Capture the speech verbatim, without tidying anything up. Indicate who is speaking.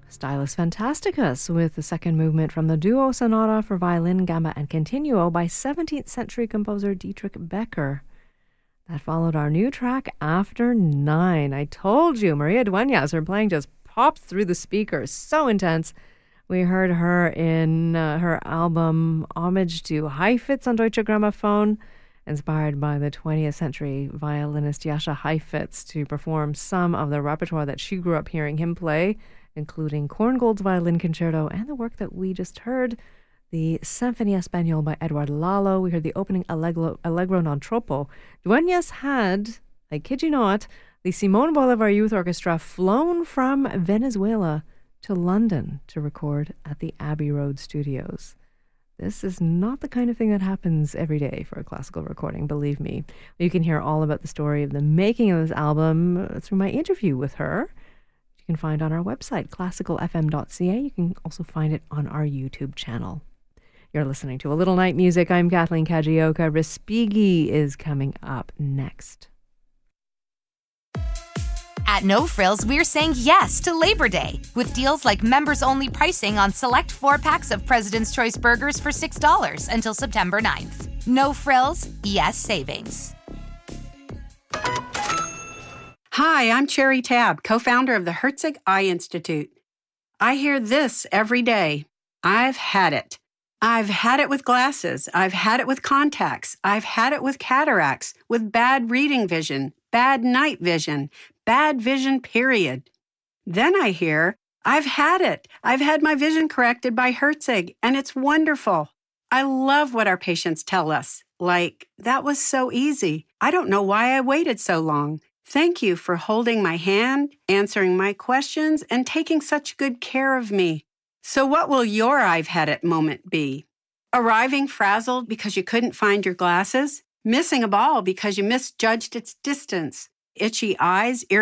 Speaker 1: Stylus Fantasticus with the second movement from the Duo Sonata for Violin, Gamba, and Continuo by seventeenth century composer Dietrich Becker. That followed our new track, After Nine. I told you, Maria Dueñas, her playing just pops through the speakers. So intense. We heard her in uh, her album Homage to Heifetz on Deutsche Grammophon, inspired by the twentieth century violinist Jascha Heifetz to perform some of the repertoire that she grew up hearing him play, including Korngold's Violin Concerto and the work that we just heard, the Symphonie Espagnole by Eduard Lalo. We heard the opening Allegro, Allegro non troppo. Dueñas had, I kid you not, the Simón Bolívar Youth Orchestra flown from Venezuela to London to record at the Abbey Road Studios. This is not the kind of thing that happens every day for a classical recording, believe me. You can hear all about the story of the making of this album through my interview with her. You can find on our website, classical f m dot c a. You can also find it on our YouTube channel. You're listening to A Little Night Music. I'm Kathleen Kajioka. Respighi is coming up next.
Speaker 2: At No Frills, we're saying yes to Labor Day with deals like members-only pricing on select four-packs of President's Choice burgers for six dollars until September ninth. No Frills, yes savings.
Speaker 3: Hi, I'm Cherry Tab, co-founder of the Herzig Eye Institute. I hear this every day. I've had it. I've had it with glasses. I've had it with contacts. I've had it with cataracts, with bad reading vision, bad night vision, bad vision, period. Then I hear, I've had it. I've had my vision corrected by Herzig, and it's wonderful. I love what our patients tell us. Like, that was so easy. I don't know why I waited so long. Thank you for holding my hand, answering my questions, and taking such good care of me. So what will your I've had it moment be? Arriving frazzled because you couldn't find your glasses? Missing a ball because you misjudged its distance? Itchy eyes,